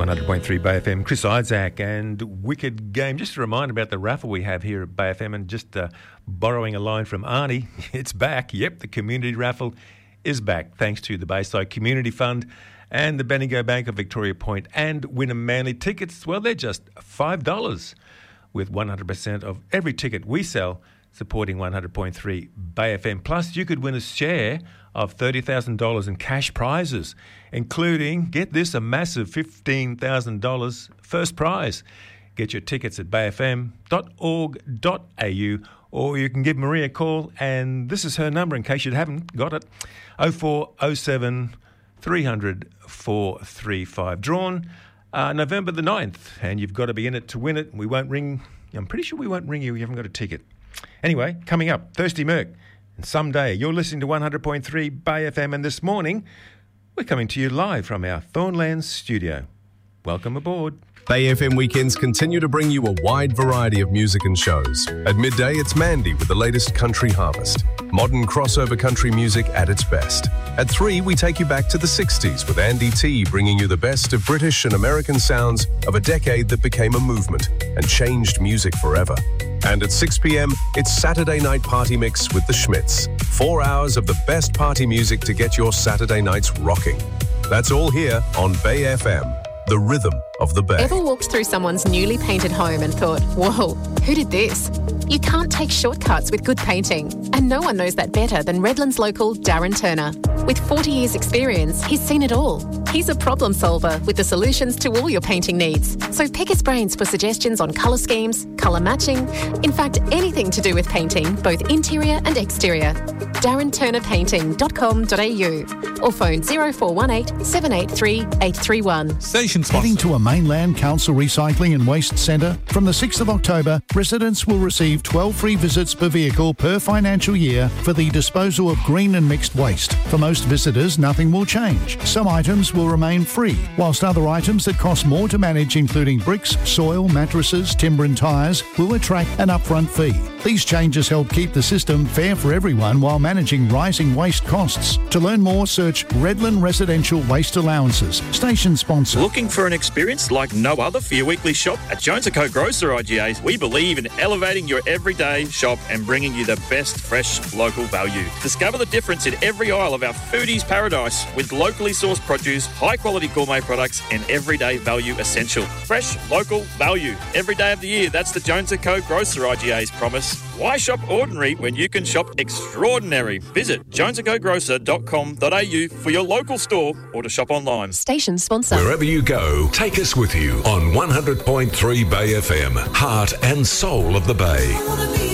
100.3 Bay FM, Chris Isaac and Wicked Game. Just a reminder about the raffle we have here at Bay FM, and just borrowing a line from Arnie, it's back. Yep, the community raffle is back thanks to the Bayside Community Fund and the Bendigo Bank of Victoria Point and Wynnum Manly tickets. Well, they're just $5 with 100% of every ticket we sell supporting 100.3 Bay FM. Plus, you could win a share of $30,000 in cash prizes, including, get this, a massive $15,000 first prize. Get your tickets at bayfm.org.au, or you can give Maria a call, and this is her number in case you haven't got it, 0407 300 435. Drawn November the 9th, and you've got to be in it to win it. We won't ring, I'm pretty sure we won't ring you if you haven't got a ticket. Anyway, coming up, Thirsty Merc. And someday, you're listening to 100.3 Bay FM, and this morning, we're coming to you live from our Thornlands studio. Welcome aboard. Bay FM weekends continue to bring you a wide variety of music and shows. At midday, it's Mandy with the latest country harvest. Modern crossover country music at its best. At 3, we take you back to the 60s with Andy T bringing you the best of British and American sounds of a decade that became a movement and changed music forever. And at 6 p.m, it's Saturday Night Party Mix with the Schmitz. 4 hours of the best party music to get your Saturday nights rocking. That's all here on Bay FM. The rhythm of the Bay. Ever walked through someone's newly painted home and thought, whoa, who did this? You can't take shortcuts with good painting. And no one knows that better than Redlands local Darren Turner. With 40 years experience, he's seen it all. He's a problem solver with the solutions to all your painting needs. So pick his brains for suggestions on colour schemes, colour matching, in fact, anything to do with painting, both interior and exterior. DarrenTurnerPainting.com.au or phone 0418 783 831. Station sponsor. Heading to a mainland council recycling and waste centre? From the 6th of October, residents will receive 12 free visits per vehicle per financial year for the disposal of green and mixed waste. For most visitors, nothing will change. Some items will remain free, whilst other items that cost more to manage, including bricks, soil, mattresses, timber and tyres, will attract an upfront fee. These changes help keep the system fair for everyone while managing rising waste costs. To learn more, search Redland Residential Waste Allowances. Station sponsor. Looking for an experience like no other for your weekly shop? At Jones & Co Grocer IGAs, we believe in elevating your everyday shop and bringing you the best fresh local value. Discover the difference in every aisle of our foodies paradise with locally sourced produce, high quality gourmet products and everyday value essential. Fresh local value every day of the year. That's the Jones & Co Grocer IGAs promise. Why shop ordinary when you can shop extraordinary? Visit jonesandcogrocer.com.au for your local store or to shop online. Station sponsor. Wherever you go, take us with you on 100.3 Bay FM, heart and soul of the Bay.